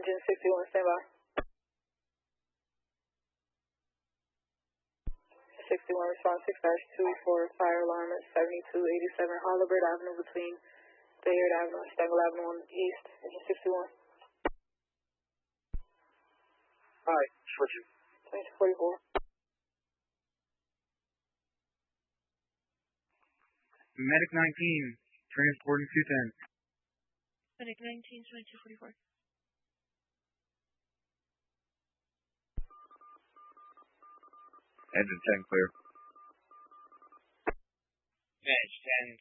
Engine 61, standby. 61, response 6-2 for fire alarm at 7287 Holabird Avenue between Bayard Avenue and Stengel Avenue on the east. Engine 61. Alright, switching. 2244. Medic 19, transporting 210. Medic 19, 2244. Engine 10 clear. Edge 10,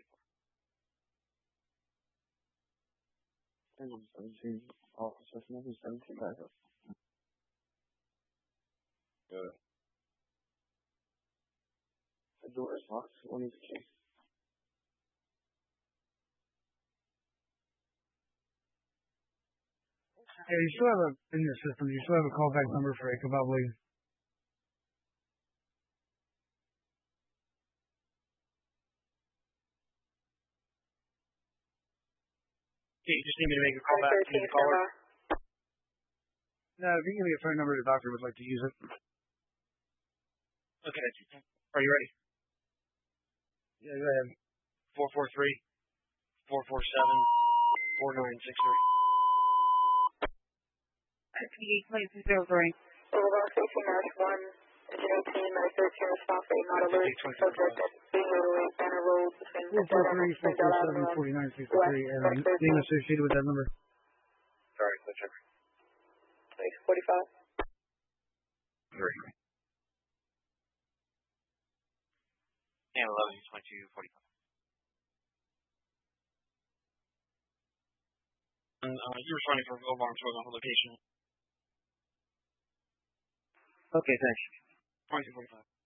2244. Engine 17, officer, Engine 17, backup. Good. The door is locked, one needs a key. Yeah, you still have in your system, you still have a callback number for Echo Valley. Okay, you just need me to make a call back to the caller? No, if you can give me a phone number, the doctor would like to use it. Okay. Are you ready? Yeah, go ahead. 443-447-4963. PD 2203. Boulevard 16 March 1, Engine 18, Medic 13, response 8, not alert. Subject at 308 Banner Road between 443-447-4963, and name associated with that number. Sorry, let's check. 2245. 3. And 11-2245. And you're responding from Obarn to the location. Okay, thanks. 2245.